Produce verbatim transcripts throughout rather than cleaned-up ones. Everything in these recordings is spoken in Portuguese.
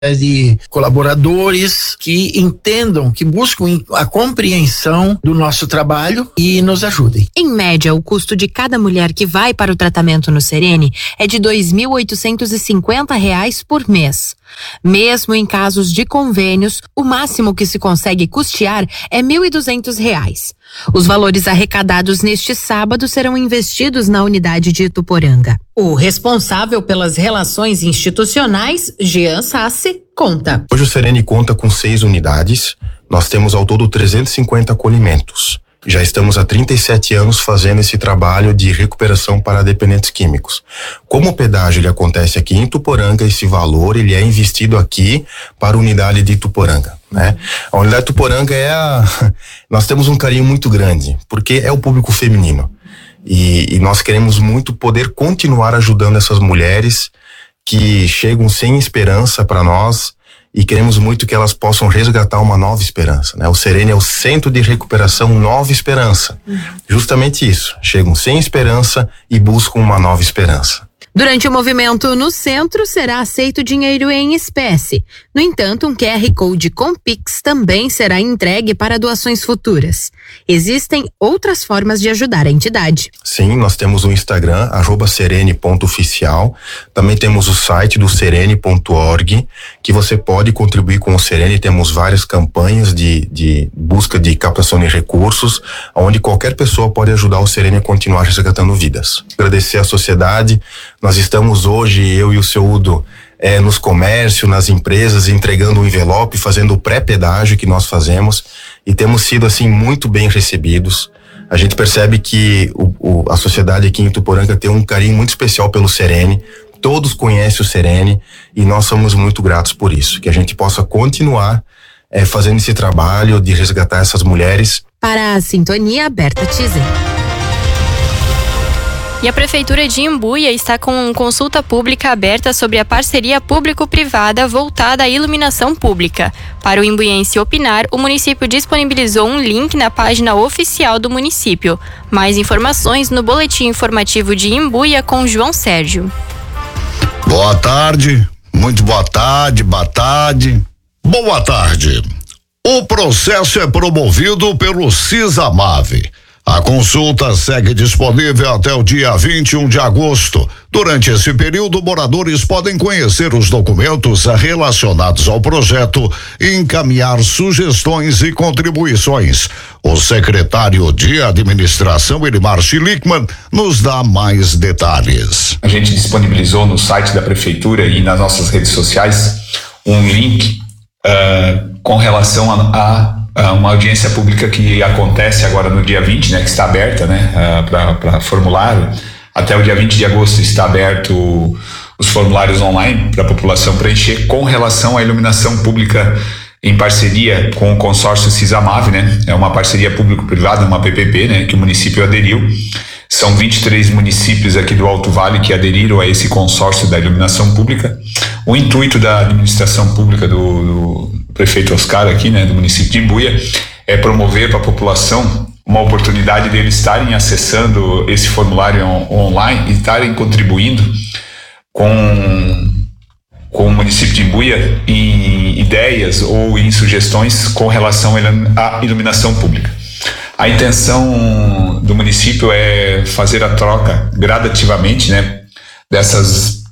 de colaboradores que entendam, que buscam a compreensão do nosso trabalho e nos ajudem. Em média, o custo de cada mulher que vai para o tratamento no Serene é de dois mil oitocentos e cinquenta reais por mês. Mesmo em casos de convênios, o máximo que se consegue custear é mil e duzentos reais. Os valores arrecadados neste sábado serão investidos na unidade de Ituporanga. O responsável pelas relações institucionais, Jean Sassi, conta. Hoje o Serene conta com seis unidades. Nós temos ao todo trezentos e cinquenta acolhimentos. Já estamos há trinta e sete anos fazendo esse trabalho de recuperação para dependentes químicos. Como o pedágio ele acontece aqui em Ituporanga, esse valor ele é investido aqui para a unidade de Ituporanga, né? A unidade de Ituporanga é a... Nós temos um carinho muito grande, porque é o público feminino. E, e nós queremos muito poder continuar ajudando essas mulheres que chegam sem esperança para nós, e queremos muito que elas possam resgatar uma nova esperança, né? O Serene é o Centro de Recuperação Nova Esperança. Uhum. Justamente isso. Chegam sem esperança e buscam uma nova esperança. Durante o movimento no centro, será aceito dinheiro em espécie. No entanto, um Q R Code com Pix também será entregue para doações futuras. Existem outras formas de ajudar a entidade. Sim, nós temos o Instagram, arroba serene ponto oficial. Também temos o site do serene ponto org, que você pode contribuir com o Serene. Temos várias campanhas de, de busca de captação de recursos, onde qualquer pessoa pode ajudar o Serene a continuar resgatando vidas. Agradecer à sociedade. Nós estamos hoje, eu e o seu Udo, é, nos comércios, nas empresas, entregando o envelope, fazendo o pré-pedágio que nós fazemos, e temos sido assim muito bem recebidos. A gente percebe que o, o, a sociedade aqui em Ituporanga tem um carinho muito especial pelo Serene. Todos conhecem o Serene e nós somos muito gratos por isso, que a gente possa continuar é, fazendo esse trabalho de resgatar essas mulheres. Para a Sintonia, Berta Tizen. E a Prefeitura de Imbuia está com consulta pública aberta sobre a parceria público-privada voltada à iluminação pública. Para o imbuiense opinar, o município disponibilizou um link na página oficial do município. Mais informações no boletim informativo de Imbuia com João Sérgio. Boa tarde, muito boa tarde, boa tarde. Boa tarde. O processo é promovido pelo CISAMAV. A consulta segue disponível até o dia vinte e um de agosto. Durante esse período, moradores podem conhecer os documentos relacionados ao projeto e encaminhar sugestões e contribuições. O secretário de administração, Elimar Schlickman, nos dá mais detalhes. A gente disponibilizou no site da prefeitura e nas nossas redes sociais um link uh, com relação a, a uma audiência pública que acontece agora no dia vinte, né, que está aberta, né, uh, para formulário. Até o dia vinte de agosto está aberto os formulários online para a população preencher com relação à iluminação pública em parceria com o consórcio CISAMAV, né? É uma parceria público-privada, uma P P P, né, que o município aderiu. São vinte e três municípios aqui do Alto Vale que aderiram a esse consórcio da iluminação pública. O intuito da administração pública do, do prefeito Oscar aqui, né, do município de Imbuia, é promover para a população uma oportunidade de eles estarem acessando esse formulário on, online e estarem contribuindo com, com o município de Imbuia em ideias ou em sugestões com relação à iluminação pública. A intenção do município é fazer a troca gradativamente, né, dessas,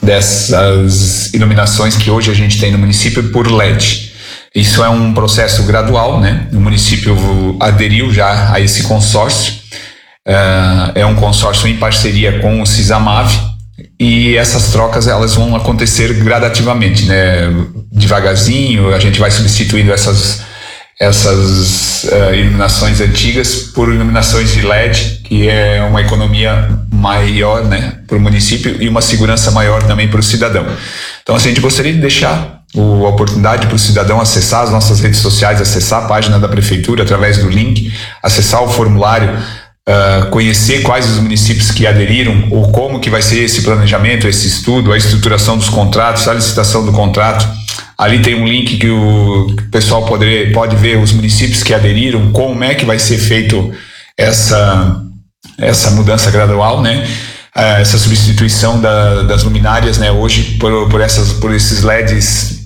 dessas iluminações que hoje a gente tem no município por L E D. Isso é um processo gradual, né? O município aderiu já a esse consórcio. Uh, é um consórcio em parceria com o CISAMAV e essas trocas elas vão acontecer gradativamente, né? Devagarzinho, a gente vai substituindo essas essas uh, iluminações antigas por iluminações de L E D, que é uma economia maior, né, para o município e uma segurança maior também para o cidadão. Então, assim, a gente gostaria de deixar o, a oportunidade para o cidadão acessar as nossas redes sociais, acessar a página da prefeitura através do link, acessar o formulário, uh, conhecer quais os municípios que aderiram ou como que vai ser esse planejamento, esse estudo, a estruturação dos contratos, a licitação do contrato. Ali tem um link que o pessoal pode, pode ver os municípios que aderiram, como é que vai ser feito essa, essa mudança gradual, né? Essa substituição da, das luminárias, né? Hoje por, por, essas, por esses L E Ds